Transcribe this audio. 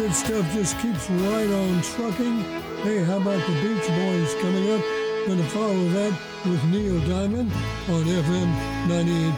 good stuff just keeps right on trucking. Hey, how about the Beach Boys coming up? Gonna follow that with Neil Diamond on FM 98.7.